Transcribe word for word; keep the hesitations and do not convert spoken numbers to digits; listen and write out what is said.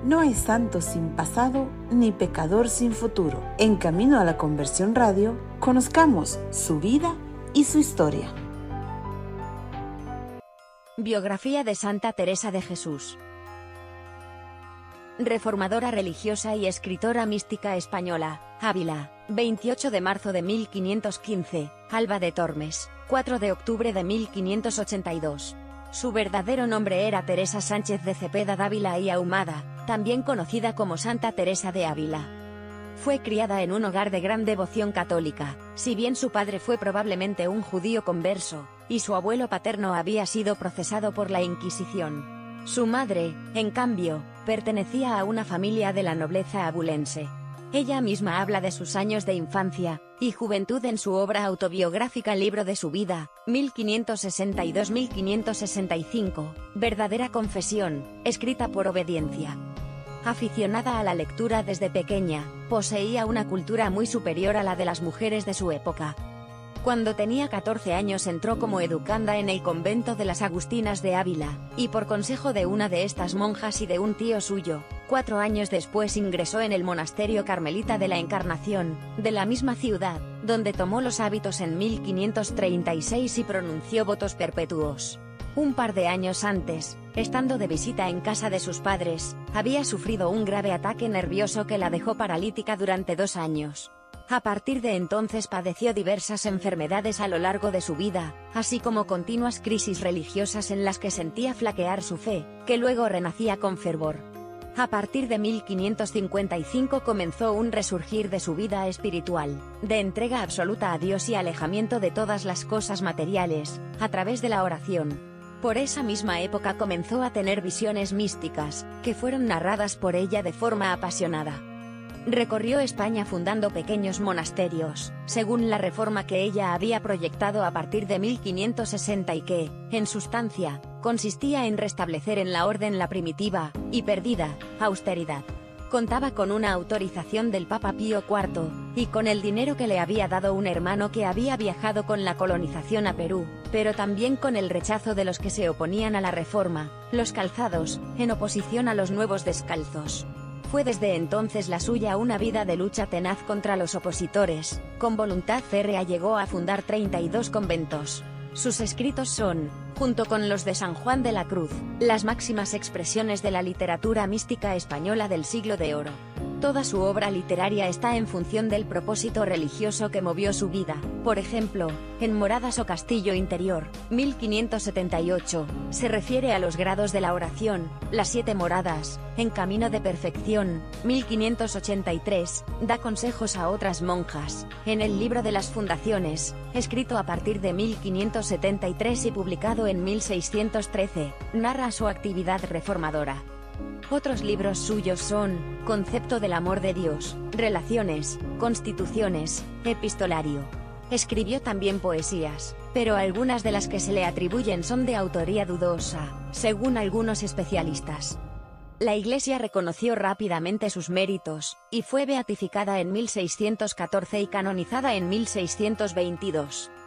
No hay santo sin pasado ni pecador sin futuro. En Camino a la Conversión Radio, conozcamos su vida y su historia. Biografía de Santa Teresa de Jesús. Reformadora religiosa y escritora mística española, Ávila, veintiocho de marzo de mil quinientos quince, Alba de Tormes, cuatro de octubre de mil quinientos ochenta y dos. Su verdadero nombre era Teresa Sánchez de Cepeda Dávila y Ahumada, también conocida como Santa Teresa de Ávila. Fue criada en un hogar de gran devoción católica, si bien su padre fue probablemente un judío converso, y su abuelo paterno había sido procesado por la Inquisición. Su madre, en cambio, pertenecía a una familia de la nobleza abulense. Ella misma habla de sus años de infancia y juventud en su obra autobiográfica Libro de su vida, mil quinientos sesenta y dos a mil quinientos sesenta y cinco, Verdadera confesión, escrita por obediencia. Aficionada a la lectura desde pequeña, poseía una cultura muy superior a la de las mujeres de su época. Cuando tenía catorce años entró como educanda en el convento de las Agustinas de Ávila, y por consejo de una de estas monjas y de un tío suyo, cuatro años después ingresó en el monasterio carmelita de la Encarnación, de la misma ciudad, donde tomó los hábitos en mil quinientos treinta y seis y pronunció votos perpetuos. Un par de años antes, estando de visita en casa de sus padres, había sufrido un grave ataque nervioso que la dejó paralítica durante dos años. A partir de entonces padeció diversas enfermedades a lo largo de su vida, así como continuas crisis religiosas en las que sentía flaquear su fe, que luego renacía con fervor. A partir de mil quinientos cincuenta y cinco comenzó un resurgir de su vida espiritual, de entrega absoluta a Dios y alejamiento de todas las cosas materiales, a través de la oración. Por esa misma época comenzó a tener visiones místicas, que fueron narradas por ella de forma apasionada. Recorrió España fundando pequeños monasterios, según la reforma que ella había proyectado a partir de mil quinientos sesenta y que, en sustancia, consistía en restablecer en la orden la primitiva, y perdida, austeridad. Contaba con una autorización del Papa Pío cuarto, y con el dinero que le había dado un hermano que había viajado con la colonización a Perú, pero también con el rechazo de los que se oponían a la reforma, los calzados, en oposición a los nuevos descalzos. Fue desde entonces la suya una vida de lucha tenaz contra los opositores, con voluntad férrea llegó a fundar treinta y dos conventos. Sus escritos son, junto con los de San Juan de la Cruz, las máximas expresiones de la literatura mística española del siglo de oro. Toda su obra literaria está en función del propósito religioso que movió su vida. Por ejemplo, en Moradas o Castillo Interior, mil quinientos setenta y ocho, se refiere a los grados de la oración, las siete moradas. En Camino de Perfección, mil quinientos ochenta y tres, da consejos a otras monjas. En el Libro de las Fundaciones, escrito a partir de mil quinientos setenta y tres y publicado en mil seiscientos trece, narra su actividad reformadora. Otros libros suyos son, Concepto del amor de Dios, Relaciones, Constituciones, Epistolario. Escribió también poesías, pero algunas de las que se le atribuyen son de autoría dudosa, según algunos especialistas. La Iglesia reconoció rápidamente sus méritos, y fue beatificada en mil seiscientos catorce y canonizada en mil seiscientos veintidós.